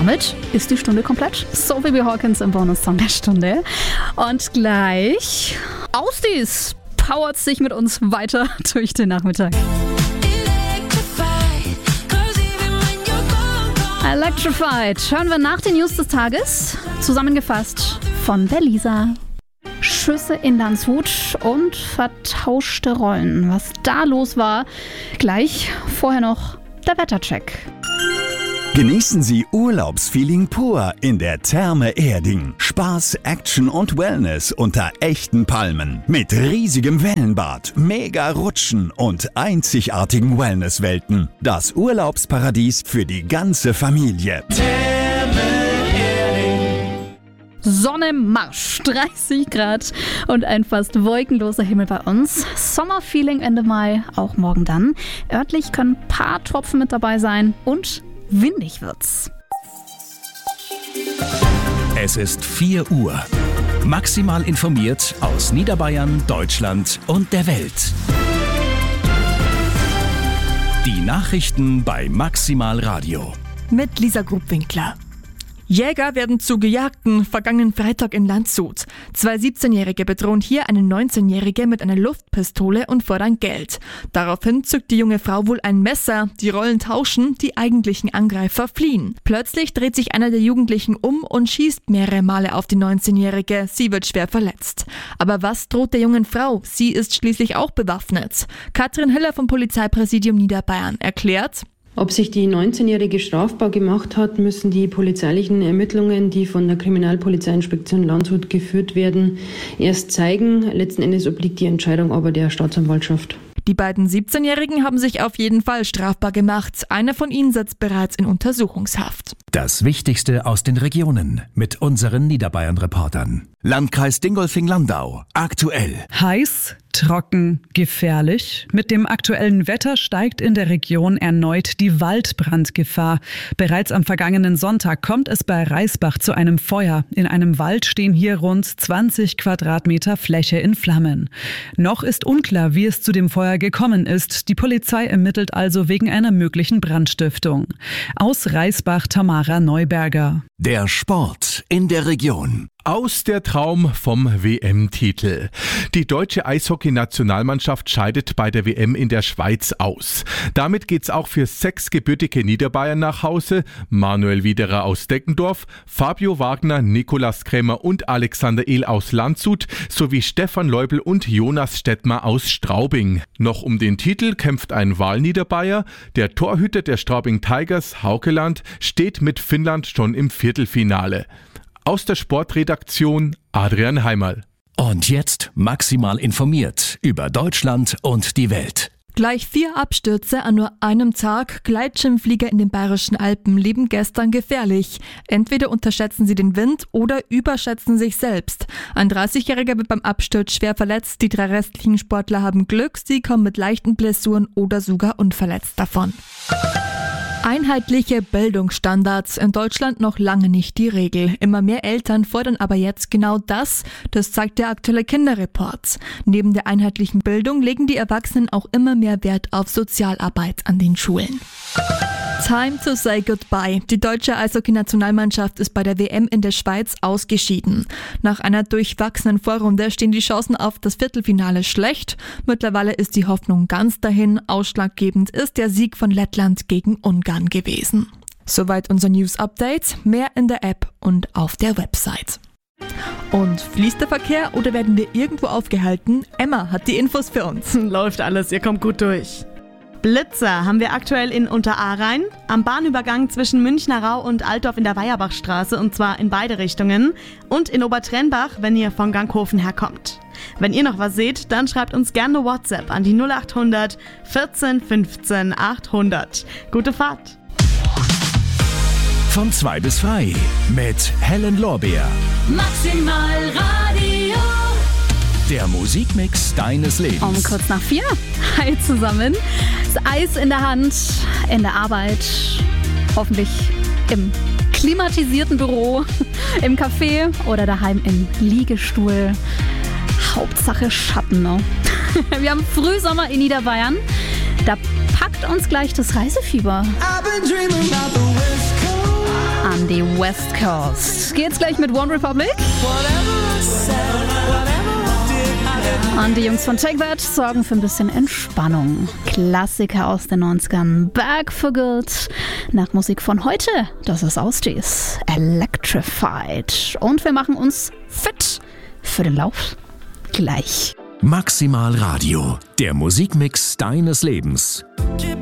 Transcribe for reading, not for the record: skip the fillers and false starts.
damit ist die Stunde komplett. Sophie B. Hawkins im Bonussong der Stunde. Und gleich Ausdies powert sich mit uns weiter durch den Nachmittag. Electrified hören wir nach den News des Tages, zusammengefasst von der Lisa. Schüsse in Landshut und vertauschte Rollen. Was da los war, gleich vorher noch der Wettercheck. Genießen Sie Urlaubsfeeling pur in der Therme Erding. Spaß, Action und Wellness unter echten Palmen. Mit riesigem Wellenbad, mega Rutschen und einzigartigen Wellnesswelten. Das Urlaubsparadies für die ganze Familie. Sonne im Marsch, 30 Grad und ein fast wolkenloser Himmel bei uns. Sommerfeeling Ende Mai, auch morgen dann. Örtlich können ein paar Tropfen mit dabei sein und windig wird's. Es ist 4 Uhr. Maximal informiert aus Niederbayern, Deutschland und der Welt. Die Nachrichten bei Maximal Radio. Mit Lisa Grubwinkler. Jäger werden zu Gejagten, vergangenen Freitag in Landshut. 2 17-Jährige bedrohen hier eine 19-Jährige mit einer Luftpistole und fordern Geld. Daraufhin zückt die junge Frau wohl ein Messer, die Rollen tauschen, die eigentlichen Angreifer fliehen. Plötzlich dreht sich einer der Jugendlichen um und schießt mehrere Male auf die 19-Jährige. Sie wird schwer verletzt. Aber was droht der jungen Frau? Sie ist schließlich auch bewaffnet. Katrin Hiller vom Polizeipräsidium Niederbayern erklärt: Ob sich die 19-Jährige strafbar gemacht hat, müssen die polizeilichen Ermittlungen, die von der Kriminalpolizeiinspektion Landshut geführt werden, erst zeigen. Letzten Endes obliegt die Entscheidung aber der Staatsanwaltschaft. Die beiden 17-Jährigen haben sich auf jeden Fall strafbar gemacht. Einer von ihnen sitzt bereits in Untersuchungshaft. Das Wichtigste aus den Regionen mit unseren Niederbayern-Reportern. Landkreis Dingolfing-Landau. Aktuell. Heiß, trocken, gefährlich. Mit dem aktuellen Wetter steigt in der Region erneut die Waldbrandgefahr. Bereits am vergangenen Sonntag kommt es bei Reisbach zu einem Feuer. In einem Wald stehen hier rund 20 Quadratmeter Fläche in Flammen. Noch ist unklar, wie es zu dem Feuer gekommen ist. Die Polizei ermittelt also wegen einer möglichen Brandstiftung. Aus Reisbach Tamara Neuberger. Der Sport in der Region. Aus der Traum vom WM-Titel. Die deutsche Eishockey-Nationalmannschaft scheidet bei der WM in der Schweiz aus. Damit geht's auch für 6 gebürtige Niederbayern nach Hause. Manuel Widerer aus Deggendorf, Fabio Wagner, Nikolaus Krämer und Alexander Ehl aus Landshut sowie Stefan Leubel und Jonas Stettmer aus Straubing. Noch um den Titel kämpft ein Wahlniederbayer. Der Torhüter der Straubing Tigers, Haukeland, steht mit Finnland schon im Viertelfinale. Aus der Sportredaktion Adrian Heimerl. Und jetzt maximal informiert über Deutschland und die Welt. Gleich 4 Abstürze an nur einem Tag. Gleitschirmflieger in den Bayerischen Alpen leben gestern gefährlich. Entweder unterschätzen sie den Wind oder überschätzen sich selbst. Ein 30-Jähriger wird beim Absturz schwer verletzt. Die 3 restlichen Sportler haben Glück. Sie kommen mit leichten Blessuren oder sogar unverletzt davon. Einheitliche Bildungsstandards, in Deutschland noch lange nicht die Regel. Immer mehr Eltern fordern aber jetzt genau das zeigt der aktuelle Kinderreport. Neben der einheitlichen Bildung legen die Erwachsenen auch immer mehr Wert auf Sozialarbeit an den Schulen. Time to say goodbye. Die deutsche Eishockey-Nationalmannschaft ist bei der WM in der Schweiz ausgeschieden. Nach einer durchwachsenen Vorrunde stehen die Chancen auf das Viertelfinale schlecht. Mittlerweile ist die Hoffnung ganz dahin. Ausschlaggebend ist der Sieg von Lettland gegen Ungarn gewesen. Soweit unser News-Update. Mehr in der App und auf der Website. Und fließt der Verkehr oder werden wir irgendwo aufgehalten? Emma hat die Infos für uns. Läuft alles, ihr kommt gut durch. Blitzer haben wir aktuell in Unterahrein, am Bahnübergang zwischen Münchnerau und Altdorf in der Weierbachstraße, und zwar in beide Richtungen, und in Obertrennbach, wenn ihr von Ganghofen herkommt. Wenn ihr noch was seht, dann schreibt uns gerne WhatsApp an die 0800 14 15 800. Gute Fahrt! Von 2 bis 3 mit Helen Lorbeer. Maximal Radio. Der Musikmix deines Lebens. Um kurz nach 4. Hi zusammen. Das Eis in der Hand, in der Arbeit, hoffentlich im klimatisierten Büro, im Café oder daheim im Liegestuhl. Hauptsache Schatten, ne? Wir haben Frühsommer in Niederbayern. Da packt uns gleich das Reisefieber. An die West Coast. Geht's gleich mit One Republic? Und die Jungs von Take That sorgen für ein bisschen Entspannung. Klassiker aus den 90ern, Back for Good. Nach Musik von heute, das ist Austies, Electrified. Und wir machen uns fit für den Lauf gleich. Maximal Radio, der Musikmix deines Lebens.